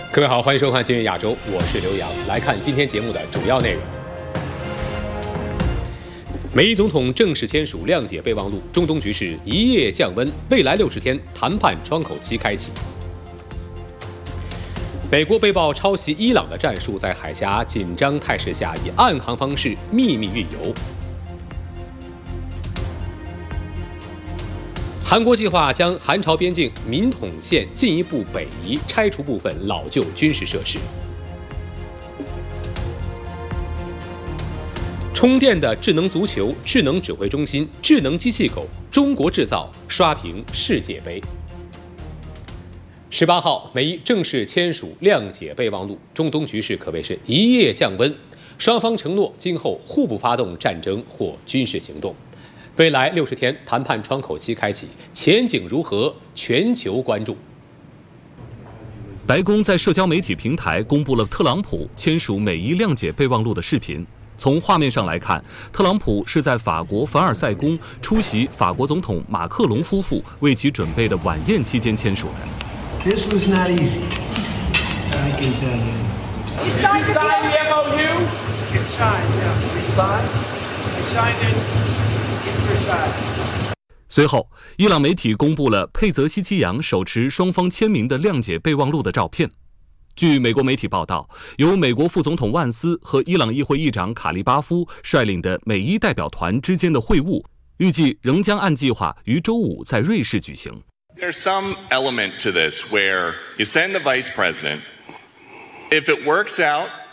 各位好，欢迎收看《今日亚洲》，我是刘洋。来看今天节目的主要内容。美伊总统正式签署谅解备忘录，中东局势一夜降温，未来60天谈判窗口期开启。美国被曝抄袭伊朗的战术，在海峡紧张态势下以暗航方式秘密运油。韩国计划将韩朝边境民统线进一步北移，拆除部分老旧军事设施。充电的智能足球、智能指挥中心、智能机器狗，中国制造刷屏世界杯。18号，美伊正式签署谅解备忘录，中东局势可谓是一夜降温，双方承诺今后互不发动战争或军事行动。未来60天谈判窗口期开启，前景如何？全球关注。 白宫在社交媒体平台公布了特朗普签署美伊谅解备忘录的视频。从画面上来看，特朗普是在法国凡尔赛宫出席法国总统马克龙夫妇为其准备的晚宴期间签署的。 This was not easy. I can tell you. You signed the MOU? It's signed, yeah. We signed? We signed it. 随后，伊朗媒体公布了佩泽希奇扬手持双方签名的谅解备忘录的照片。据美国媒体报道，由美国副总统万斯和伊朗议会议长卡利巴夫率领的美伊代表团之间的会晤，预计仍将按计划于周五在瑞士举行。 There's some element to this where you send the vice president. If it works out,